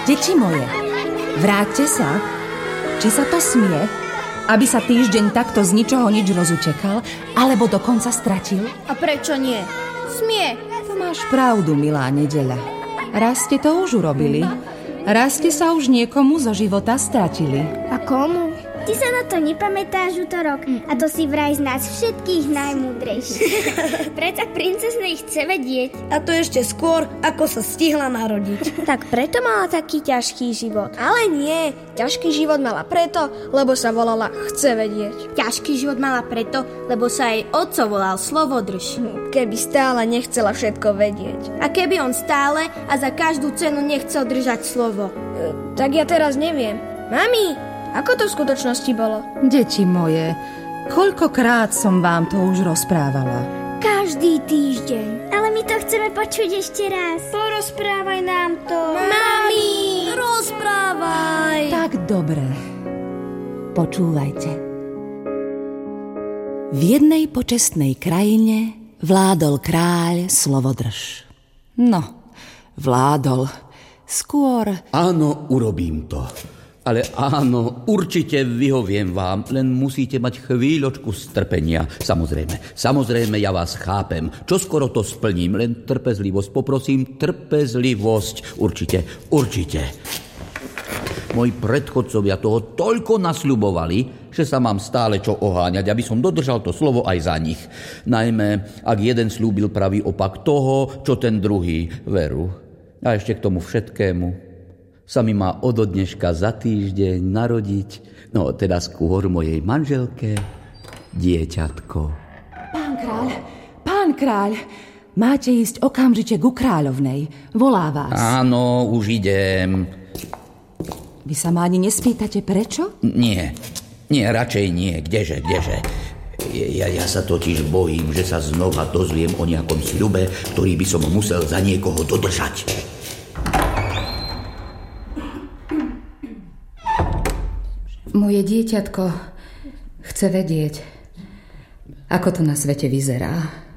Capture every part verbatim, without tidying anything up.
Deti moje, vráťte sa. Či sa to smie, aby sa týždeň takto z ničoho nič rozutekal, alebo dokonca stratil? A prečo nie? Smie. To máš pravdu, milá Nedeľa. Raz ste to už urobili. Raz ste sa už niekomu zo života stratili. A komu? Ty sa na to nepamätáš, Útorok, a to si vraj z nás všetkých najmúdrejší. Preto princeznej chce vedieť. A to ešte skôr, ako sa stihla narodiť. Tak preto mala taký ťažký život. Ale nie, ťažký život mala preto, lebo sa volala Chce vedieť. Ťažký život mala preto, lebo sa jej otco volal Slovodrž. Keby stále nechcela všetko vedieť. A keby on stále a za každú cenu nechcel držať slovo. E, tak ja teraz neviem. Mami, ako to v skutočnosti bolo? Deti moje, koľkokrát som vám to už rozprávala? Každý týždeň. Ale my to chceme počuť ešte raz. Porozprávaj nám to. Mami, rozprávaj. Tak dobre. Počúvajte. V jednej počestnej krajine vládol kráľ Slovodrž. No, vládol. Skôr... Áno, urobím to. Ale áno, určite vyhoviem vám, len musíte mať chvíľočku strpenia. Samozrejme, samozrejme, ja vás chápem. Čo skoro to splním, len trpezlivosť. Poprosím, trpezlivosť. Určite, určite. Moji predchodcovia toho toľko nasľubovali, že sa mám stále čo oháňať, aby som dodržal to slovo aj za nich. Najmä, ak jeden slúbil pravý opak toho, čo ten druhý. Veru. A ešte k tomu všetkému sa mi má odo dneška za týždeň narodiť, no teda skôr mojej manželke, dieťatko. Pán kráľ, pán kráľ, máte ísť okamžite ku kráľovnej. Volá vás. Áno, už idem. Vy sa ma ani nespýtate, prečo? Nie, nie, radšej nie. Kdeže, kdeže? Ja, ja sa totiž bojím, že sa znova dozviem o nejakom sľube, ktorý by som musel za niekoho dodržať. Moje dieťatko chce vedieť, ako to na svete vyzerá.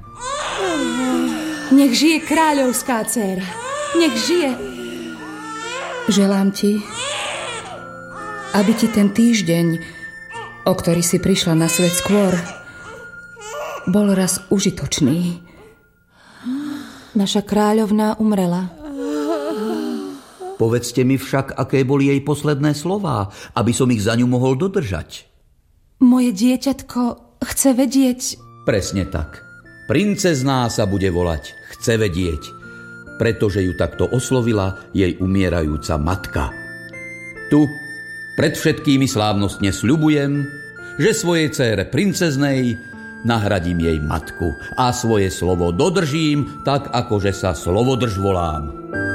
Nech žije kráľovská dcéra. Nech žije. Želám ti, aby ti ten týždeň, o ktorý si prišla na svet skôr, bol raz užitočný. Naša kráľovná umrela. Povedzte mi však, aké boli jej posledné slová, aby som ich za ňu mohol dodržať. Moje dieťatko chce vedieť... Presne tak. Princezná sa bude volať Chce vedieť, pretože ju takto oslovila jej umierajúca matka. Tu, pred všetkými slávnostne sľubujem, že svojej dcére princeznej nahradím jej matku a svoje slovo dodržím, tak akože sa Slovodrž volám.